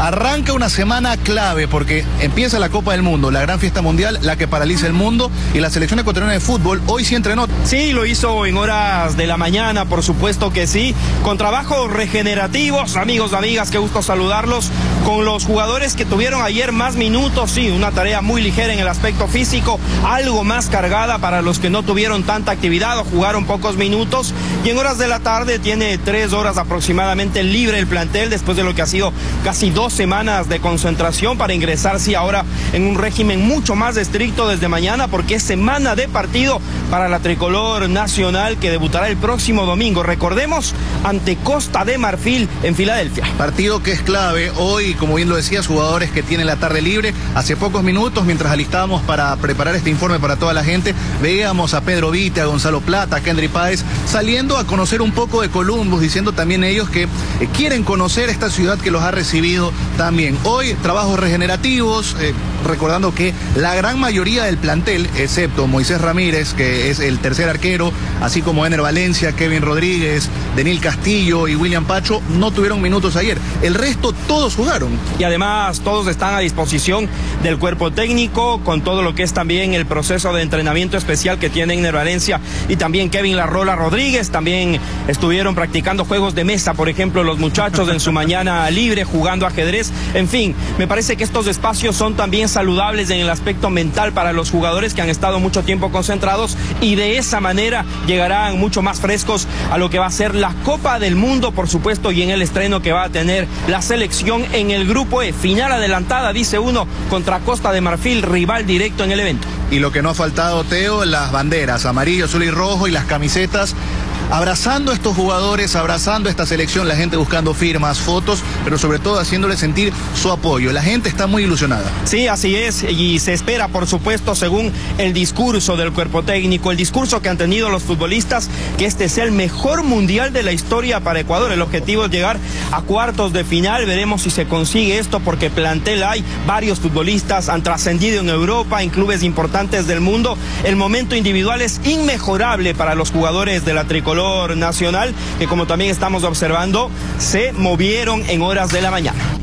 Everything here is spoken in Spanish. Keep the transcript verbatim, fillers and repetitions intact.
Arranca una semana clave porque empieza la Copa del Mundo, la gran fiesta mundial, la que paraliza el mundo, y la selección ecuatoriana de fútbol hoy sí entrenó. Sí, lo hizo en horas de la mañana, por supuesto que sí, con trabajos regenerativos. Amigos, amigas, qué gusto saludarlos. Con los jugadores que tuvieron ayer más minutos, sí, una tarea muy ligera en el aspecto físico, algo más cargada para los que no tuvieron tanta actividad o jugaron pocos minutos. Y en horas de la tarde tiene tres horas aproximadamente libre el plantel después de lo que ha sido casi dos semanas de concentración para ingresar, sí, ahora en un régimen mucho más estricto desde mañana, porque es semana de partido para la tricolor nacional que debutará el próximo domingo. Recordemos, ante Costa de Marfil en Filadelfia. Partido que es clave hoy, como bien lo decías, jugadores que tienen la tarde libre. Hace pocos minutos, mientras alistábamos para preparar este informe para toda la gente, veíamos a Pedro Vite, a Gonzalo Plata, a Kendry Páez, saliendo a conocer un poco de Columbus, diciendo también ellos que eh, quieren conocer esta ciudad que los ha recibido también. Hoy, trabajos regenerativos, eh, recordando que la gran mayoría del plantel, excepto Moisés Ramírez, que es el tercer arquero, así como Ener Valencia, Kevin Rodríguez, Denil Castillo y William Pacho, no tuvieron minutos ayer. El resto, todos jugaron. Y además, todos están a disposición del cuerpo técnico, con todo lo que es también el proceso de entrenamiento especial que tiene Ener Valencia y también Kevin La Rola Rodríguez. También estuvieron practicando juegos de mesa, por ejemplo, los muchachos en su mañana libre, jugando ajedrez. En fin, me parece que estos espacios son también saludables en el aspecto mental para los jugadores que han estado mucho tiempo concentrados, y de esa manera llegarán mucho más frescos a lo que va a ser la Copa del Mundo, por supuesto, y en el estreno que va a tener la selección en el grupo E. Final adelantada, dice uno, contra Costa de Marfil, rival directo en el evento. Y lo que no ha faltado, Teo, las banderas, amarillo, azul y rojo, y las camisetas, abrazando a estos jugadores, abrazando a esta selección, la gente buscando firmas, fotos, pero sobre todo haciéndole sentir su apoyo. La gente está muy ilusionada. Sí, así es, y se espera, por supuesto, según el discurso del cuerpo técnico, el discurso que han tenido los futbolistas, que este sea el mejor mundial de la historia para Ecuador. El objetivo es llegar a cuartos de final. Veremos si se consigue esto, porque plantel hay, varios futbolistas han trascendido en Europa, en clubes importantes del mundo. El momento individual es inmejorable para los jugadores de la tricolor nacional, que, como también estamos observando, se movieron en horas de la mañana.